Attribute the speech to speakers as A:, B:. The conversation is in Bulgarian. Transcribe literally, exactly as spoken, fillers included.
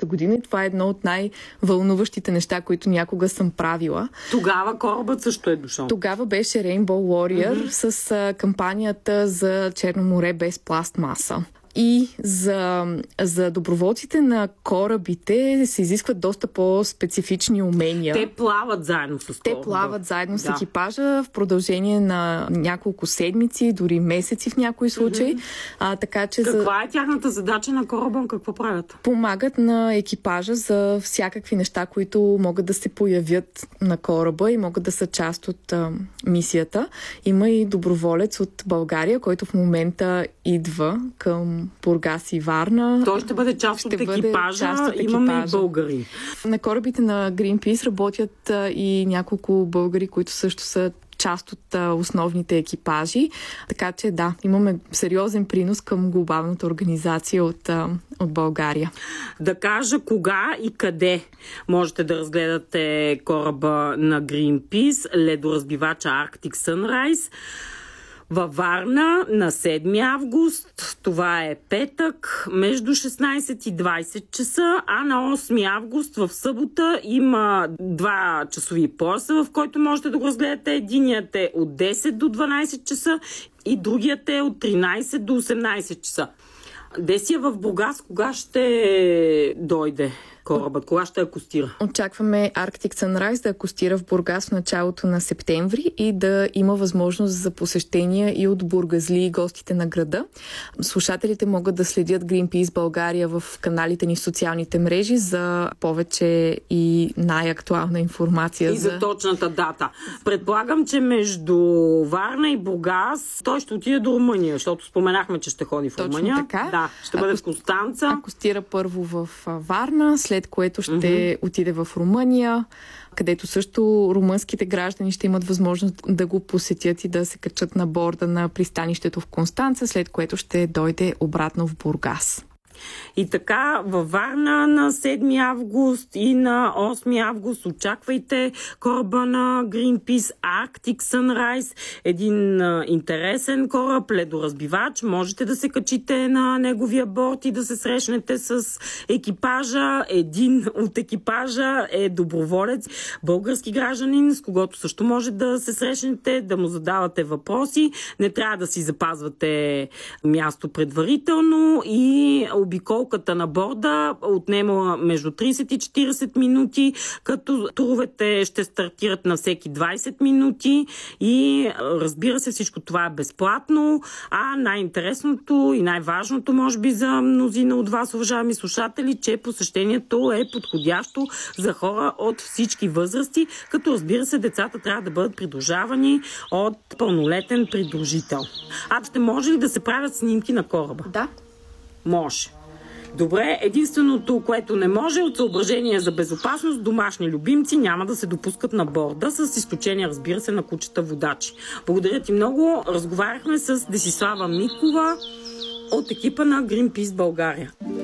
A: година и това е едно от най-вълнуващите неща, които някога съм правила.
B: Тогава корабът също е дошъл.
A: Тогава беше Rainbow Warrior mm-hmm. с а, кампанията за Черно море без пластмаса. И за, за доброволците на корабите се изискват доста по-специфични умения.
B: Те плават заедно с кораба.
A: Те плават заедно
B: да.
A: с екипажа в продължение на няколко седмици, дори месеци в някои случаи. Mm-hmm. А, така, че
B: Каква
A: за...
B: е тяхната задача на кораба? Какво правят?
A: Помагат на екипажа за всякакви неща, които могат да се появят на кораба и могат да са част от а, мисията. Има и доброволец от България, който в момента идва към Бургас и Варна.
B: Той ще бъде част
A: ще
B: от екипажа.
A: Част от екипажа.
B: Имаме и българи.
A: На корабите на Greenpeace работят а, и няколко българи, които също са част от а, основните екипажи. Така че да, имаме сериозен принос към глобалната организация от, а, от България.
B: Да кажа кога и къде можете да разгледате кораба на Greenpeace, ледоразбивача Arctic Sunrise. Във Варна на седми август, това е петък, между шестнайсет и двайсет часа, а на осми август в събота има два часови пояса, в който можете да го разгледате. Единият е от десет до дванайсет часа и другият е от тринайсет до осемнайсет часа. Десия в Бургас, кога ще дойде корабът? Кога ще акостира?
A: Очакваме Arctic Sunrise да акостира в Бургас в началото на септември и да има възможност за посещения и от бургазли и гостите на града. Слушателите могат да следят Greenpeace България в каналите ни в социалните мрежи за повече и най-актуална информация.
B: И за, за точната дата. Предполагам, че между Варна и Бургас той ще отиде до Румъния, защото споменахме, че ще ходи в
A: Точно
B: Румъния.
A: Така.
B: Да, ще бъде в Констанца.
A: Акостира първо в Варна, след което ще mm-hmm. отиде в Румъния, където също румънските граждани ще имат възможност да го посетят и да се качат на борда на пристанището в Констанца, след което ще дойде обратно в Бургас.
B: И така, във Варна на седми август и на осми август очаквайте кораба на Greenpeace Arctic Sunrise. Един а, интересен кораб, ледоразбивач. Можете да се качите на неговия борд и да се срещнете с екипажа. Един от екипажа е доброволец, български гражданин, с когото също може да се срещнете, да му задавате въпроси. Не трябва да си запазвате място предварително и обиколката на борда отнема между трийсет и четирийсет минути, като туровете ще стартират на всеки двайсет минути и разбира се, всичко това е безплатно, а най-интересното и най-важното, може би за мнозина от вас, уважаеми слушатели, че посещението е подходящо за хора от всички възрасти, като разбира се, децата трябва да бъдат придружавани от пълнолетен придружител. А ще може ли да се правят снимки на кораба?
A: Да.
B: Може. Добре, единственото, което не може от съображение за безопасност, домашни любимци няма да се допускат на борда, с изключение, разбира се, на кучета водачи. Благодаря ти много. Разговаряхме с Десислава Микова от екипа на Greenpeace България.